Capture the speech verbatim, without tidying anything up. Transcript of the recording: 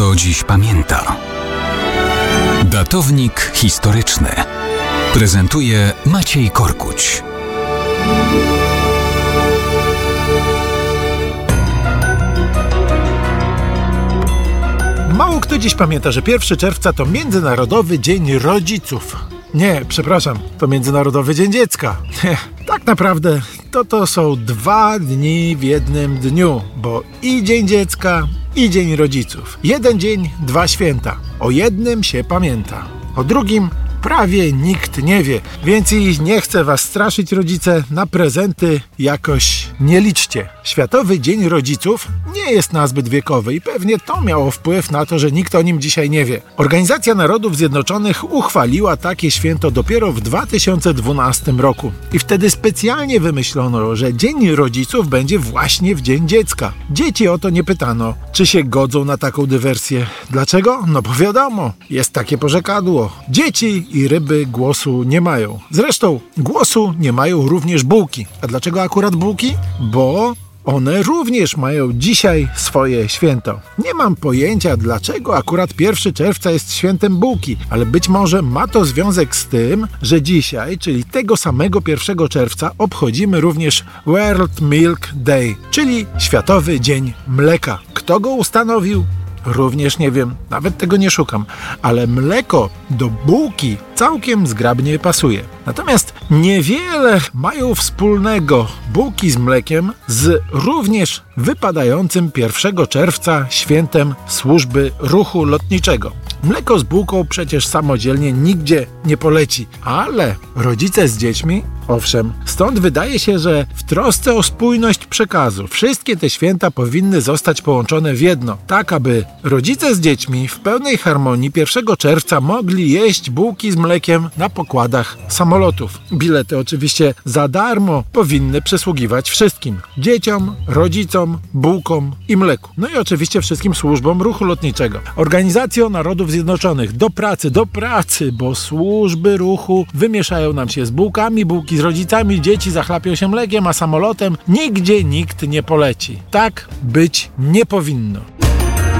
Kto dziś pamięta? Datownik historyczny prezentuje Maciej Korkuć. Mało kto dziś pamięta, że pierwszego czerwca to Międzynarodowy Dzień Rodziców. Nie, przepraszam, to Międzynarodowy Dzień Dziecka. Nie, tak naprawdę to to są dwa dni w jednym dniu, bo i Dzień Dziecka, i Dzień Rodziców. Jeden dzień, dwa święta. O jednym się pamięta, o drugim prawie nikt nie wie, więc i nie chcę was straszyć, rodzice, na prezenty jakoś nie liczcie. Światowy Dzień Rodziców nie jest nazbyt wiekowy i pewnie to miało wpływ na to, że nikt o nim dzisiaj nie wie. Organizacja Narodów Zjednoczonych uchwaliła takie święto dopiero w dwa tysiące dwunastym roku i wtedy specjalnie wymyślono, że Dzień Rodziców będzie właśnie w Dzień Dziecka. Dzieci o to nie pytano, czy się godzą na taką dywersję. Dlaczego? No bo wiadomo, jest takie porzekadło. Dzieci i ryby głosu nie mają. Zresztą głosu nie mają również bułki. A dlaczego akurat bułki? Bo one również mają dzisiaj swoje święto. Nie mam pojęcia, dlaczego akurat pierwszego czerwca jest świętem bułki, ale być może ma to związek z tym, że dzisiaj, czyli tego samego pierwszego czerwca, obchodzimy również World Milk Day, czyli Światowy Dzień Mleka. Kto go ustanowił? Również nie wiem, nawet tego nie szukam, ale mleko do bułki całkiem zgrabnie pasuje. Natomiast niewiele mają wspólnego bułki z mlekiem z również wypadającym pierwszego czerwca świętem służby ruchu lotniczego. Mleko z bułką przecież samodzielnie nigdzie nie poleci, ale rodzice z dziećmi, owszem. Stąd wydaje się, że w trosce o spójność przekazu wszystkie te święta powinny zostać połączone w jedno, tak aby rodzice z dziećmi w pełnej harmonii pierwszego czerwca mogli jeść bułki z mlekiem na pokładach samolotów. Bilety oczywiście za darmo powinny przysługiwać wszystkim. Dzieciom, rodzicom, bułkom i mleku. No i oczywiście wszystkim służbom ruchu lotniczego. Organizacjo Narodów Zjednoczonych, do pracy, do pracy, bo służby ruchu wymieszają nam się z bułkami, bułki z rodzicami, dzieci zachlapią się mlekiem, a samolotem nigdzie nikt nie poleci. Tak być nie powinno.